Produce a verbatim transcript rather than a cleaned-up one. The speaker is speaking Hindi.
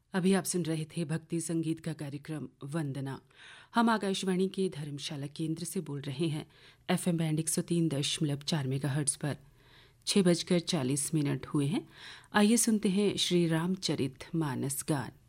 अभी आप सुन रहे थे भक्ति संगीत का कार्यक्रम वंदना। हम आकाशवाणी के धर्मशाला केंद्र से बोल रहे हैं। एफएम बैंड एक सौ तीन दशमलव चार मेगाहर्ट्ज पर छः बजकर चालीस मिनट हुए हैं। आइए सुनते हैं श्री रामचरित मानस गान।